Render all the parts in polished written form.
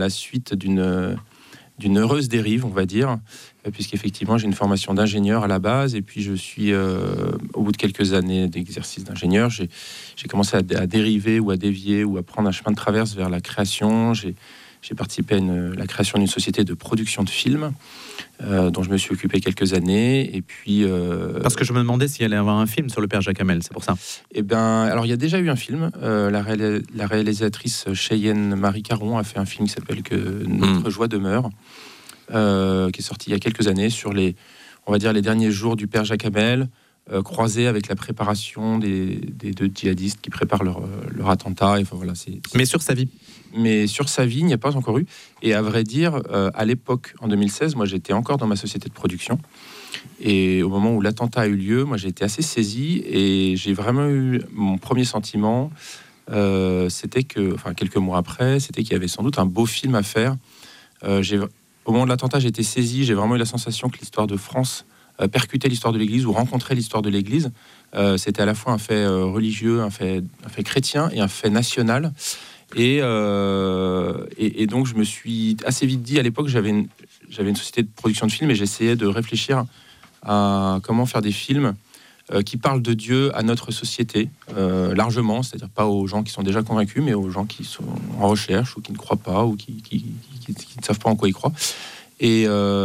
la suite d'une heureuse dérive, on va dire, puisqu'effectivement j'ai une formation d'ingénieur à la base, et puis je suis, au bout de quelques années d'exercice d'ingénieur, j'ai commencé à dériver ou à dévier ou à prendre un chemin de traverse vers la création. J'ai participé à la création d'une société de production de films, dont je me suis occupé quelques années. Et puis, Parce que je me demandais s'il allait y avoir un film sur le père Jacques Hamel, c'est pour ça. Eh bien, alors il y a déjà eu un film. La réalisatrice Cheyenne Marie Caron a fait un film qui s'appelle Que notre joie demeure, qui est sorti il y a quelques années sur on va dire les derniers jours du père Jacques Hamel, croisé avec la préparation des deux djihadistes qui préparent leur attentat. Et, enfin, voilà, Mais sur sa vie. Mais sur sa vie, il n'y a pas encore eu. Et à vrai dire, à l'époque, en 2016, moi j'étais encore dans ma société de production. Et au moment où l'attentat a eu lieu, moi j'ai été assez saisi, et j'ai vraiment eu mon premier sentiment, c'était que, enfin quelques mois après, c'était qu'il y avait sans doute un beau film à faire. Au moment de l'attentat, j'ai été saisi, j'ai vraiment eu la sensation que l'histoire de France percutait l'histoire de l'Église ou rencontrait l'histoire de l'Église. C'était à la fois un fait religieux, un fait chrétien et un fait national. Et donc je me suis assez vite dit, à l'époque j'avais une société de production de films, et j'essayais de réfléchir à comment faire des films qui parlent de Dieu à notre société, largement, c'est-à-dire pas aux gens qui sont déjà convaincus, mais aux gens qui sont en recherche ou qui ne croient pas ou qui ne savent pas en quoi ils croient. Et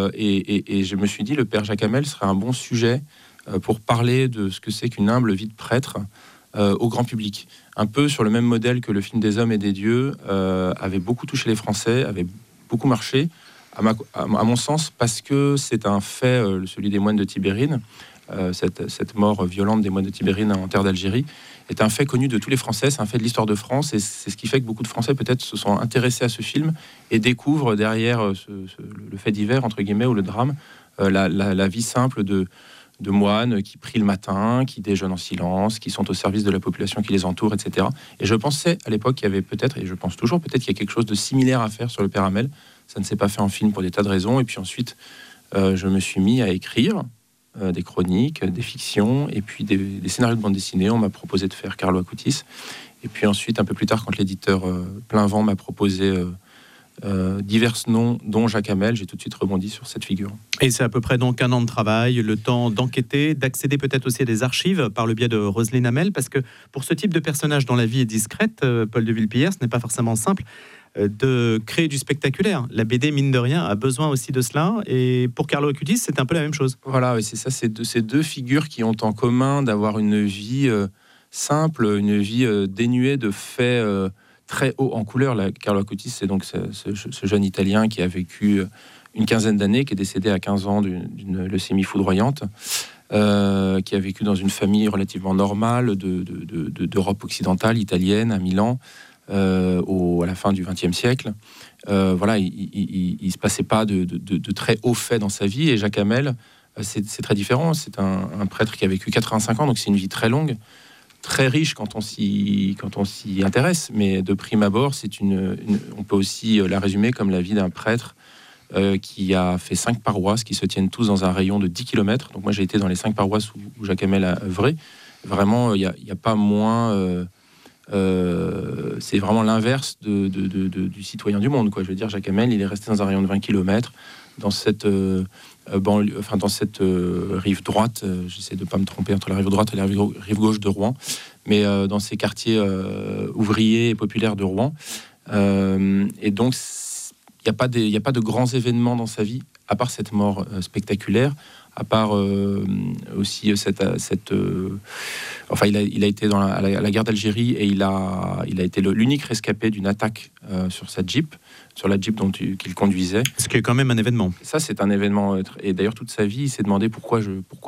je me suis dit, le père Jacques Hamel serait un bon sujet pour parler de ce que c'est qu'une humble vie de prêtre au grand public. Un peu sur le même modèle que le film des hommes et des dieux avait beaucoup touché les Français, avait beaucoup marché, à mon sens, parce que c'est un fait, celui des moines de Tibérine, cette mort violente des moines de Tibérine en terre d'Algérie, est un fait connu de tous les Français, c'est un fait de l'histoire de France, et c'est ce qui fait que beaucoup de Français peut-être se sont intéressés à ce film et découvrent derrière le fait divers, entre guillemets, ou le drame, la vie simple de moines qui prient le matin, qui déjeunent en silence, qui sont au service de la population qui les entoure, etc. Et je pensais à l'époque qu'il y avait peut-être, et je pense toujours, peut-être qu'il y a quelque chose de similaire à faire sur le père Hamel. Ça ne s'est pas fait en film pour des tas de raisons. Et puis ensuite, je me suis mis à écrire des chroniques, des fictions, et puis des scénarios de bande dessinée. On m'a proposé de faire Carlo Acutis. Et puis ensuite, un peu plus tard, quand l'éditeur Plein Vent m'a proposé divers noms, dont Jacques Hamel, j'ai tout de suite rebondi sur cette figure. Et c'est à peu près donc 1 an de travail, le temps d'enquêter, d'accéder peut-être aussi à des archives par le biais de Roselyne Hamel, parce que pour ce type de personnage dont la vie est discrète, Paul de Villepier, ce n'est pas forcément simple de créer du spectaculaire. La BD, mine de rien, a besoin aussi de cela, et pour Carlo Acutis, c'est un peu la même chose. Voilà, c'est ça, ces deux figures qui ont en commun d'avoir une vie simple, une vie dénuée de faits très haut en couleur. Carlo Acutis, c'est donc ce jeune Italien qui a vécu une quinzaine d'années, qui est décédé à 15 ans d'une leucémie foudroyante, qui a vécu dans une famille relativement normale d'Europe occidentale, italienne, à Milan, à la fin du XXe siècle. Voilà, il ne se passait pas de très hauts faits dans sa vie, et Jacques Hamel, c'est très différent. C'est un prêtre qui a vécu 85 ans, donc c'est une vie très longue, très riche quand on s'y intéresse, mais de prime abord, on peut aussi la résumer comme la vie d'un prêtre qui a fait 5 paroisses qui se tiennent tous dans un rayon de 10 km. Donc moi, j'ai été dans les 5 paroisses où Jacques Hamel a œuvré. Vraiment, il n'y a pas moins... c'est vraiment l'inverse du citoyen du monde, quoi. Je veux dire, Jacques Hamel, il est resté dans un rayon de 20 km, dans cette rive droite, j'essaie de ne pas me tromper entre la rive droite et la rive gauche de Rouen, mais dans ces quartiers ouvriers et populaires de Rouen. Et donc, il n'y a pas de grands événements dans sa vie, à part cette mort spectaculaire, à part aussi enfin, il a été à la guerre d'Algérie, et il a été l'unique rescapé d'une attaque sur sa Jeep, sur la Jeep qu'il conduisait. Ce qui est quand même un événement. Ça, c'est un événement. Et d'ailleurs, toute sa vie, il s'est demandé pourquoi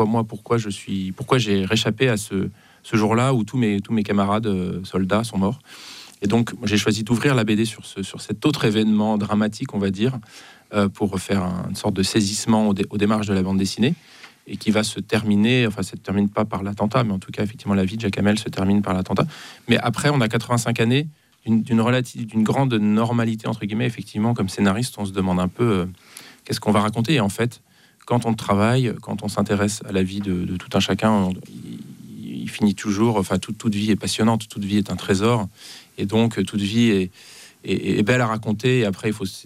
j'ai réchappé à ce jour-là où tous mes camarades soldats sont morts. Et donc, j'ai choisi d'ouvrir la BD sur cet autre événement dramatique, on va dire, pour faire une sorte de saisissement aux démarches de la bande dessinée, et qui va se terminer, enfin, ça ne se termine pas par l'attentat, mais en tout cas, effectivement, la vie de Jacques Hamel se termine par l'attentat. Mais après, on a 85 années d'une grande normalité, entre guillemets. Effectivement, comme scénariste, on se demande un peu qu'est-ce qu'on va raconter. Et en fait, quand on travaille, quand on s'intéresse à la vie de tout un chacun, il finit toujours... Enfin, toute vie est passionnante, toute vie est un trésor. Et donc, toute vie est belle à raconter. Et après,